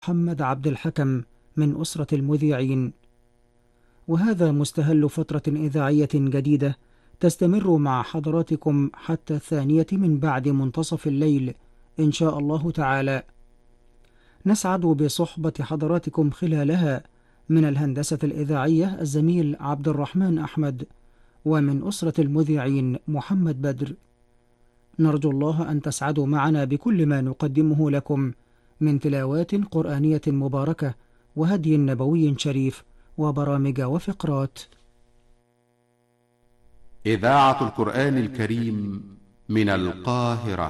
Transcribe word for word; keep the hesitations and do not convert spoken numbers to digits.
محمد عبد الحكم من أسرة المذيعين. وهذا مستهل فترة إذاعية جديدة تستمر مع حضراتكم حتى الثانية من بعد منتصف الليل إن شاء الله تعالى. نسعد بصحبة حضراتكم خلالها من الهندسة الإذاعية الزميل عبد الرحمن أحمد، ومن أسرة المذيعين محمد بدر. نرجو الله أن تسعدوا معنا بكل ما نقدمه لكم من تلاوات قرآنية مباركة وهدي نبوي شريف وبرامج وفقرات. إذاعة القرآن الكريم من القاهرة.